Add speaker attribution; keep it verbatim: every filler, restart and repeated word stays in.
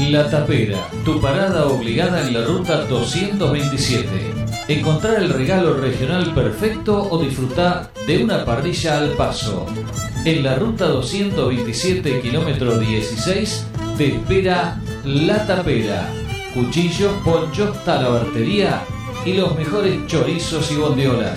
Speaker 1: La Tapera, tu parada obligada en la ruta doscientos veintisiete. Encontrá el regalo regional perfecto o disfrutá de una parrilla al paso. En la ruta doscientos veintisiete, kilómetro dieciséis, te espera La Tapera. Cuchillos, ponchos, talabartería y los mejores chorizos y bondiolas.